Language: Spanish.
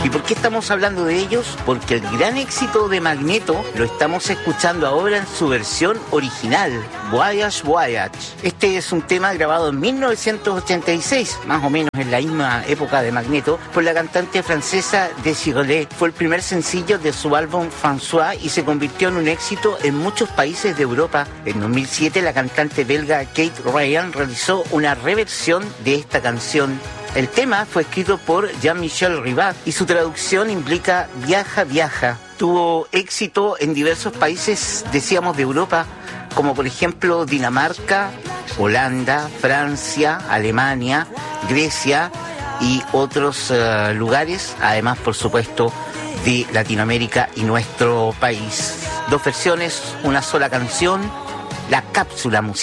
¿Y por qué estamos hablando de ellos? Porque el gran éxito de Magneto lo estamos escuchando ahora en su versión original, Voyage Voyage. Este es un tema grabado en 1986, más o menos en la misma época de Magneto, por la cantante francesa Desiree. Fue el primer sencillo de su álbum François y se convirtió en un éxito en muchos países de Europa. En 2007 la cantante belga Kate Ryan realizó una reversión de esta canción. El tema fue escrito por Jean-Michel Rivat y su traducción implica viaja, viaja. Tuvo éxito en diversos países, decíamos, de Europa, como por ejemplo Dinamarca, Holanda, Francia, Alemania, Grecia y otros lugares, además por supuesto de Latinoamérica y nuestro país. Dos versiones, una sola canción, la cápsula musical.